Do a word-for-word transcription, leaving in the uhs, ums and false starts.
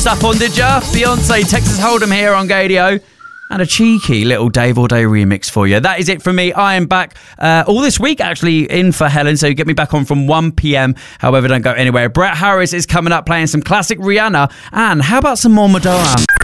stuff on, did ya? Beyonce, Texas Hold'em here on Gadio. And a cheeky little Dave All Day remix for you. That is it from me. I am back uh, all this week, actually, in for Helen. So you get me back on from one p.m. However, don't go anywhere. Brett Harris is coming up playing some classic Rihanna. And how about some more Madonna?